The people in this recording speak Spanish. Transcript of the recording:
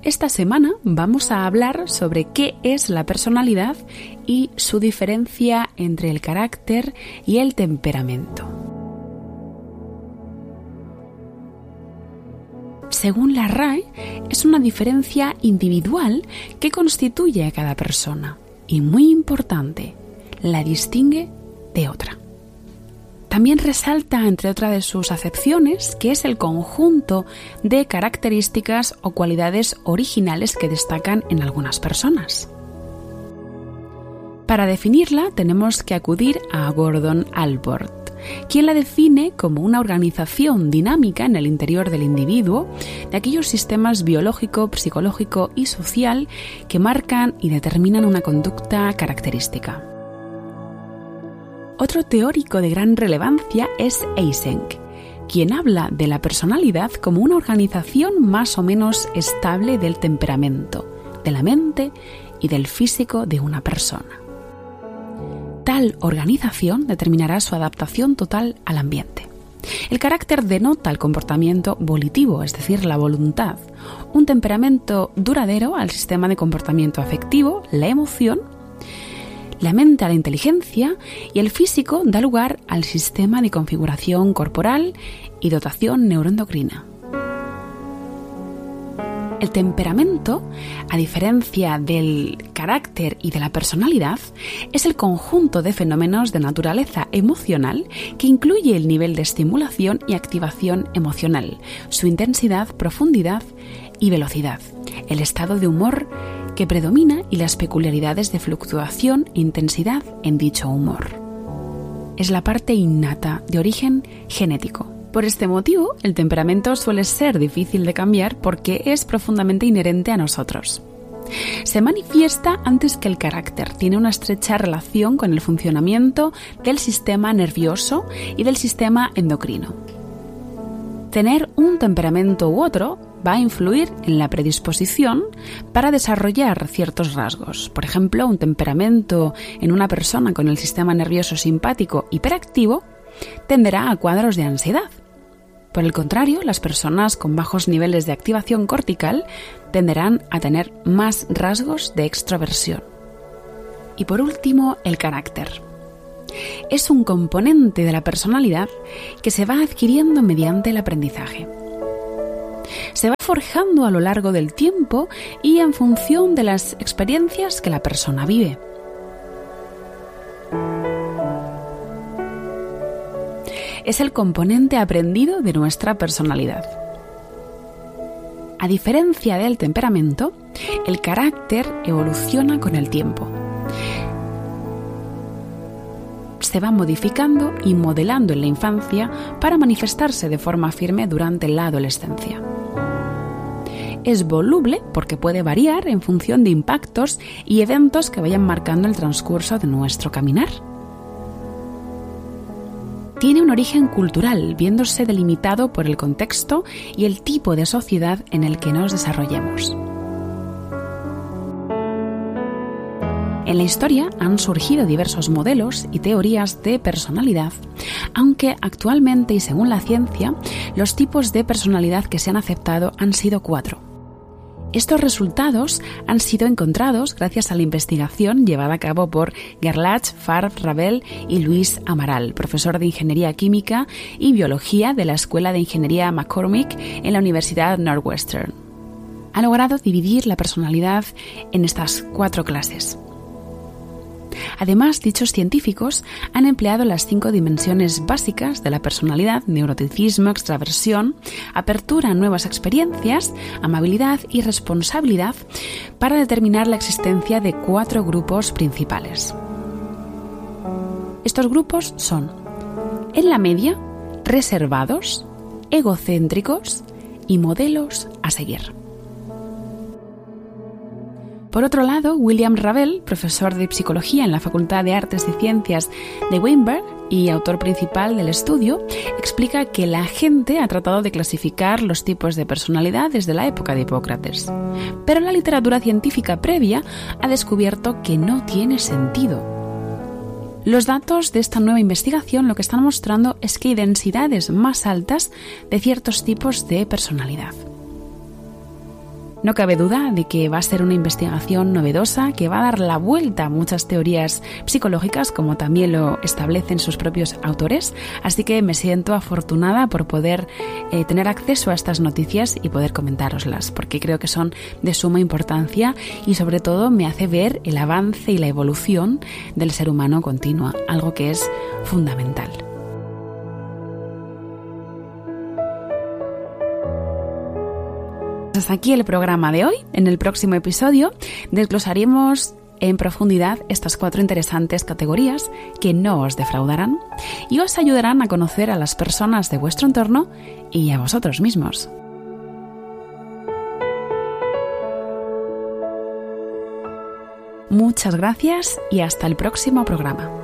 Esta semana vamos a hablar sobre qué es la personalidad y su diferencia entre el carácter y el temperamento. Según la RAE, es una diferencia individual que constituye a cada persona y, muy importante, la distingue de otra. También resalta, entre otras de sus acepciones, que es el conjunto de características o cualidades originales que destacan en algunas personas. Para definirla tenemos que acudir a Gordon Allport, quien la define como una organización dinámica en el interior del individuo de aquellos sistemas biológico, psicológico y social que marcan y determinan una conducta característica. Otro teórico de gran relevancia es Eysenck, quien habla de la personalidad como una organización más o menos estable del temperamento, de la mente y del físico de una persona. Tal organización determinará su adaptación total al ambiente. El carácter denota el comportamiento volitivo, es decir, la voluntad, un temperamento duradero al sistema de comportamiento afectivo, la emoción, la mente a la inteligencia y el físico da lugar al sistema de configuración corporal y dotación neuroendocrina. El temperamento, a diferencia del carácter y de la personalidad, es el conjunto de fenómenos de naturaleza emocional que incluye el nivel de estimulación y activación emocional, su intensidad, profundidad y velocidad, el estado de humor que predomina y las peculiaridades de fluctuación e intensidad en dicho humor. Es la parte innata de origen genético. Por este motivo, el temperamento suele ser difícil de cambiar porque es profundamente inherente a nosotros. Se manifiesta antes que el carácter, tiene una estrecha relación con el funcionamiento del sistema nervioso y del sistema endocrino. Tener un temperamento u otro va a influir en la predisposición para desarrollar ciertos rasgos. Por ejemplo, un temperamento en una persona con el sistema nervioso simpático hiperactivo tenderá a cuadros de ansiedad. Por el contrario, las personas con bajos niveles de activación cortical tenderán a tener más rasgos de extroversión. Y por último, el carácter. Es un componente de la personalidad que se va adquiriendo mediante el aprendizaje. Se va forjando a lo largo del tiempo y en función de las experiencias que la persona vive. Es el componente aprendido de nuestra personalidad. A diferencia del temperamento, el carácter evoluciona con el tiempo. Se va modificando y modelando en la infancia para manifestarse de forma firme durante la adolescencia. Es voluble porque puede variar en función de impactos y eventos que vayan marcando el transcurso de nuestro caminar. Tiene un origen cultural, viéndose delimitado por el contexto y el tipo de sociedad en el que nos desarrollemos. En la historia han surgido diversos modelos y teorías de personalidad, aunque actualmente y según la ciencia, los tipos de personalidad que se han aceptado han sido 4. Estos resultados han sido encontrados gracias a la investigación llevada a cabo por Gerlach, Farb, Ravel y Luis Amaral, profesor de Ingeniería Química y Biología de la Escuela de Ingeniería McCormick en la Universidad Northwestern. Ha logrado dividir la personalidad en estas 4 clases. Además, dichos científicos han empleado las 5 dimensiones básicas de la personalidad: neuroticismo, extraversión, apertura a nuevas experiencias, amabilidad y responsabilidad, para determinar la existencia de 4 grupos principales. Estos grupos son, en la media, reservados, egocéntricos y modelos a seguir. Por otro lado, William Ravel, profesor de psicología en la Facultad de Artes y Ciencias de Weinberg y autor principal del estudio, explica que la gente ha tratado de clasificar los tipos de personalidad desde la época de Hipócrates. Pero la literatura científica previa ha descubierto que no tiene sentido. Los datos de esta nueva investigación lo que están mostrando es que hay densidades más altas de ciertos tipos de personalidad. No cabe duda de que va a ser una investigación novedosa que va a dar la vuelta a muchas teorías psicológicas, como también lo establecen sus propios autores, así que me siento afortunada por poder tener acceso a estas noticias y poder comentároslas, porque creo que son de suma importancia y sobre todo me hace ver el avance y la evolución del ser humano continua, algo que es fundamental. Hasta aquí el programa de hoy. En el próximo episodio desglosaremos en profundidad estas 4 interesantes categorías que no os defraudarán y os ayudarán a conocer a las personas de vuestro entorno y a vosotros mismos. Muchas gracias y hasta el próximo programa.